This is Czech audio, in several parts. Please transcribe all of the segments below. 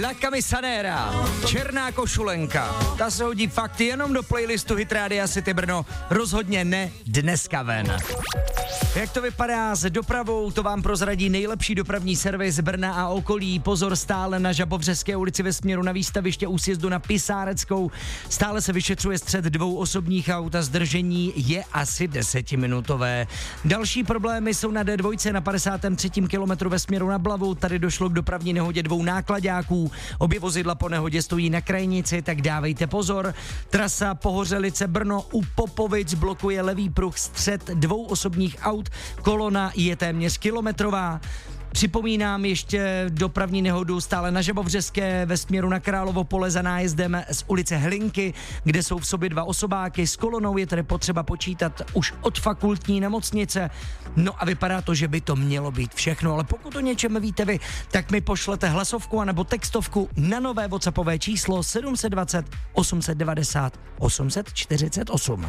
La Camisanera, černá košulenka. Ta se hodí fakt jenom do playlistu Hit Rádia City Brno. Rozhodně ne dneska ven. Jak to vypadá s dopravou, to vám prozradí nejlepší dopravní servis Brna a okolí. Pozor, stále na Žabovřeské ulici ve směru na výstaviště u sjezdu na Pisáreckou. Stále se vyšetřuje střet dvou osobních aut a zdržení je asi 10minutové. Další problémy jsou na D2 na 53. kilometru ve směru na Blavu. Tady došlo k dopravní nehodě dvou náklaďáků. Obě vozidla po nehodě stojí na krajnici, tak dávejte pozor. Trasa Pohořelice Brno u Popovic blokuje levý pruh, střet dvou osobních aut. Kolona je téměř kilometrová. Připomínám ještě dopravní nehodu stále na Žabovřeské ve směru na Královo pole za nájezdem z ulice Hlinky, kde jsou v sobě dva osobáky. S kolonou je tedy potřeba počítat už od fakultní nemocnice. No a vypadá to, že by to mělo být všechno, ale pokud o něčem víte vy, tak mi pošlete hlasovku anebo textovku na nové WhatsAppové číslo 720 890 848.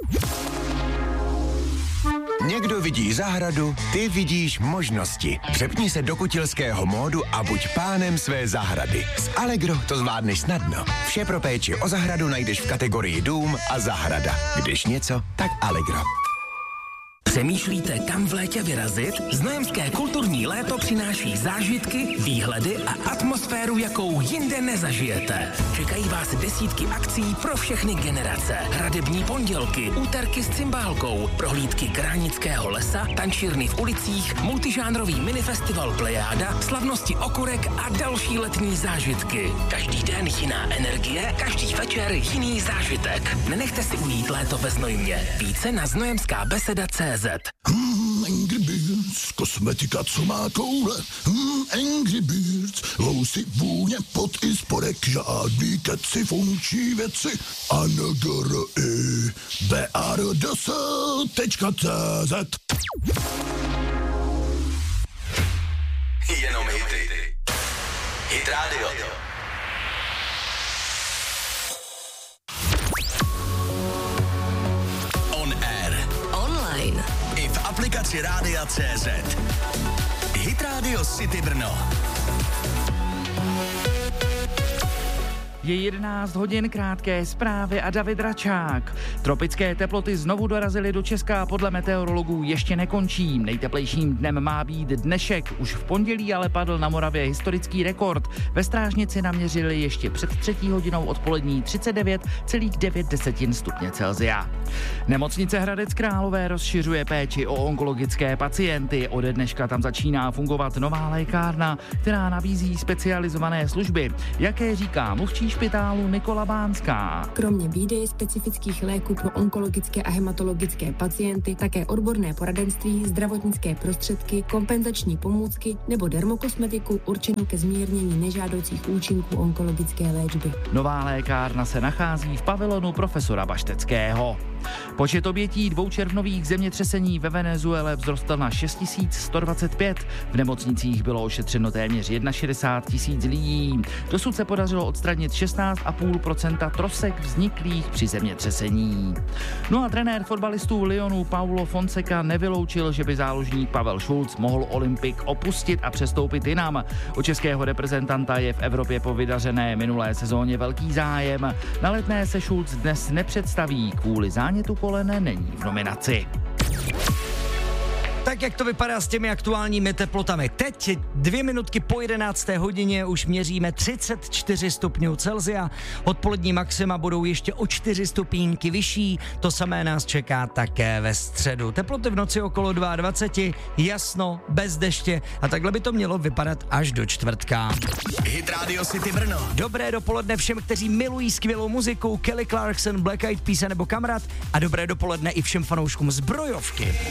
Někdo vidí zahradu, ty vidíš možnosti. Přepni se do kutilského módu a buď pánem své zahrady. S Allegro to zvládneš snadno. Vše pro péči o zahradu najdeš v kategorii dům a zahrada. Když něco, tak Allegro. Přemýšlíte, kam v létě vyrazit? Znojemské kulturní léto přináší zážitky, výhledy a atmosféru, jakou jinde nezažijete. Čekají vás desítky akcí pro všechny generace. Hradební pondělky, úterky s cymbálkou, prohlídky Kránického lesa, tančírny v ulicích, multižánrový minifestival Plejáda, slavnosti okurek a další letní zážitky. Každý den jiná energie, každý večer jiný zážitek. Nenechte si ujít léto ve Znojmě. Více na znojemskábeseda.cz. Angry Birds, kosmetika, co má koule. Angry Birds, housy, vůně, pot i spodek, žádný keci, funkční věci. BRDS.cz. Jenom hity. Hit Radio. I v aplikaci Rádia.cz. Hit Radio City Brno. Je 11 hodin, krátké zprávy a David Račák. Tropické teploty znovu dorazily do Česka, podle meteorologů ještě nekončí. Nejteplejším dnem má být dnešek. Už v pondělí ale padl na Moravě historický rekord. Ve Strážnici naměřili ještě před 3 hodinou odpolední 39,9 stupně Celsia. Nemocnice Hradec Králové rozšiřuje péči o onkologické pacienty. Ode dneška tam začíná fungovat nová lékárna, která nabízí specializované služby. Jaké říká mluvčí špitálu Nikola Bánská. Kromě výdeje specifických léků pro onkologické a hematologické pacienty, také odborné poradenství, zdravotnické prostředky, kompenzační pomůcky nebo dermokosmetiku určenou ke zmírnění nežádoucích účinků onkologické léčby. Nová lékárna se nachází v pavilonu profesora Bašteckého. Počet obětí dvoučervnových zemětřesení ve Venezuele vzrostl na 6125. V nemocnicích bylo ošetřeno téměř 61 000 lidí. Dosud se podařilo odstranit 16,5% trosek vzniklých při zemětřesení. No a trenér fotbalistů Lyonu Paulo Fonseca nevyloučil, že by záložník Pavel Šulc mohl Olympik opustit a přestoupit jinam. O českého reprezentanta je v Evropě po vydařené minulé sezóně velký zájem. Na Letné se Šulc dnes nepředstaví, kvůli zánětu kolene není v nominaci. Tak jak to vypadá s těmi aktuálními teplotami? Teď 2 minutky po 11. hodině už měříme 34 stupňů Celsia. Odpolední maxima budou ještě o 4 stupínky vyšší. To samé nás čeká také ve středu. Teploty v noci okolo 22, jasno, bez deště a takhle by to mělo vypadat až do čtvrtka. Hit Radio City Brno. Dobré dopoledne všem, kteří milují skvělou muziku, Kelly Clarkson, Black Eyed Peas nebo Kamarád, a dobré dopoledne i všem fanouškům zbrojovky.